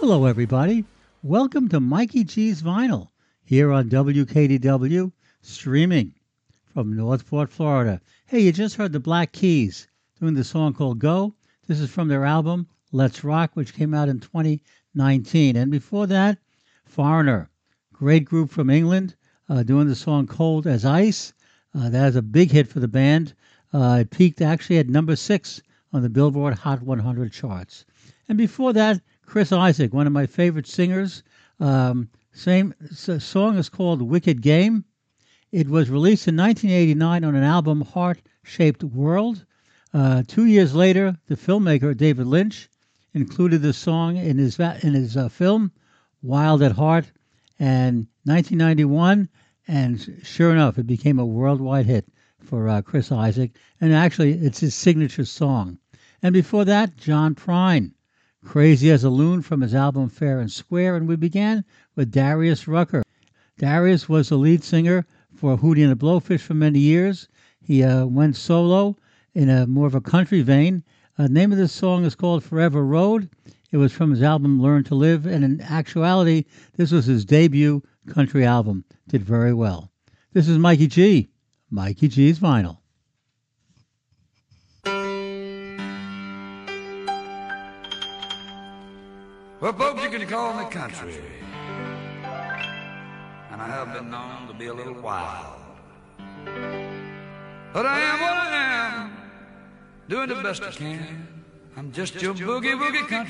Hello, everybody. Welcome to Mikey G's Vinyl here on WKDW, streaming from Northport, Florida. Hey, you just heard the Black Keys doing the song called Go. This is from their album Let's Rock, which came out in 2019. And before that, Foreigner, great group from England, doing the song Cold as Ice. That is a big hit for the band. It peaked actually at number 6 on the Billboard Hot 100 charts. And before that, Chris Isaak, one of my favorite singers. Song is called Wicked Game. It was released in 1989 on an album, Heart-Shaped World. 2 years later, the filmmaker David Lynch included the song in his film, Wild at Heart, and 1991, and sure enough, it became a worldwide hit for Chris Isaak, and actually, it's his signature song. And before that, John Prine, Crazy as a Loon from his album Fair and Square, and we began with Darius Rucker. Darius was the lead singer for Hootie and the Blowfish for many years. He went solo in a more of a country vein. The name of this song is called Forever Road. It was from his album Learn to Live, and in actuality, this was his debut country album. Did very well. This is Mikey G. Mikey G's Vinyl. Well, folks, you can call me country, and I have been known to be a little wild. But I am what I am, doing the best I can. I'm just your boogie woogie country.